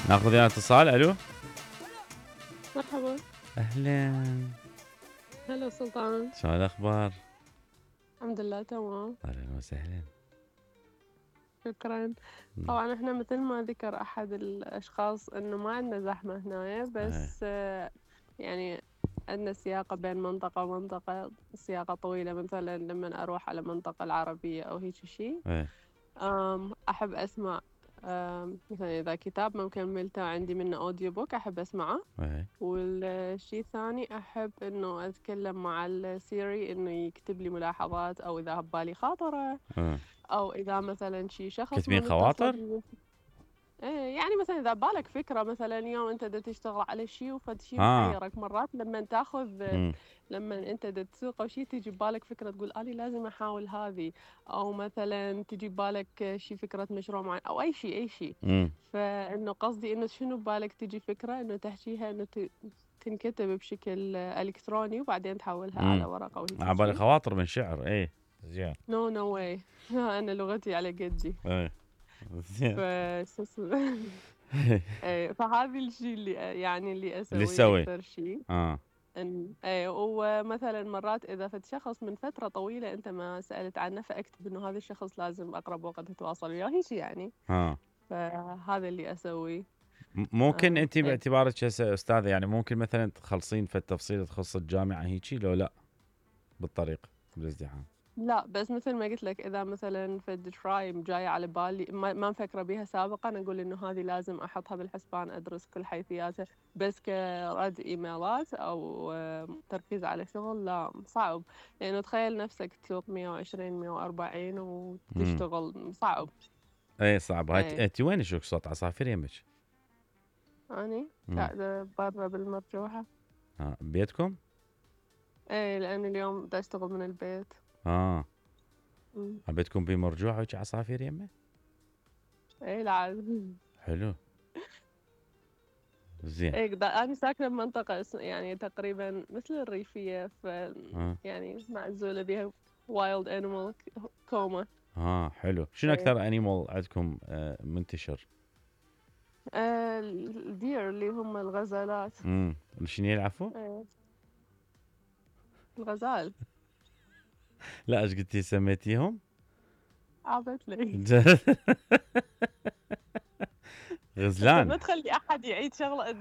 ناخذ يا اتصال. الو مرحبا. اهلا، هلا سلطان. شو الاخبار؟ الحمد لله تمام. اهلا وسهلا. شكرا. مم. طبعا احنا مثل ما ذكر احد الاشخاص انه ما عندنا زحمة هنا، ايه بس يعني عندنا سياقة بين منطقة ومنطقة، سياقة طويلة. مثلا لما اروح على منطقة العربية او هيك شيء ايه احب اسمع مثلا اذا كتاب ما مكملته عندي منه اوديو بوك احب اسمعه. ايه والشيء الثاني أحب إنه أتكلم مع السيري إنه يكتب لي ملاحظات، أو إذا ببالي خاطرة، ايه. أو إذا مثلا شي شخص ما كاتبين متصل خواطر؟ إيه، يعني مثلا إذا ببالك فكرة، مثلا يوم أنت دا تشتغل على شي وفد شي اه. محيرك مرات لما تاخذ، امم لما أنت دا تسوق أو شي تجي ببالك فكرة تقول أنا لازم أحاول هذه، أو مثلا تجي ببالك شي فكرة مشروع معين أو أي شي أي شي. امم فإنه قصدي إنه شنو ببالك تجي فكرة إنه تحكيها إنه تنكتب بشكل إلكتروني وبعدين تحولها على امم ورقة وهيك عبالي شي. خواطر من شعر. ايه زين. نو نو واي. أنا لغتي على قدي. ايه ف زين. شو اسمه إيه، فهذا الشيء اللي يعني اللي اللي أسويه تسوي. أكثر شيء. اه. إن إيه، ومثلا مرات إذا فد شخص من فترة طويلة أنت ما سألت عنه، فأكتب إنه هذا الشخص لازم أقرب وقت أتواصل وياه هيك يعني. اه. فهذا اللي أسويه. ممكن انت إيه. باعتبارك هسه استاذه، يعني ممكن مثلا تخلصين في التفصيل تخص الجامعه هيجي لو لا بالطريق بالازدحام؟ لا، بس مثل ما قلت لك إذا مثلا فد ترايم جاية على بالي ما مفكرة بيها سابقا، أقول إنه هذه لازم أحطها بالحسبان، أدرس كل حيثياتها. بس كرد إيميلات أو تركيز على شغل لا، صعب. لأنه تخيل نفسك تسوق 120 140 امم وتشتغل، صعب. ايه صعب. هاي إيه. انت وين شوك صوت عصافير يمك؟ أني امم قاعدة برا بالمرجوحة. بيتكم؟ إيه، لأن اليوم بدي أشتغل من البيت. اه. مم. بيتكم بمرجوع هيك عصافير يمه؟ إيه العاد. حلو. زين. إيه أنا ساكنة بمنطقة يعني تقريبا مثل الريفية، اه. يعني معزولة بها وايلد أنيمال كوما. اه حلو. شنو إيه. اكثر انيمال عندكم منتشر؟ الدير اللي هم الغزالات. شنو يلعفوا؟ إيه. الغزال. لا ايش قلتي سميتيهم؟ عبت لي. انت غزلان. ما تخلي احد يعيد شغله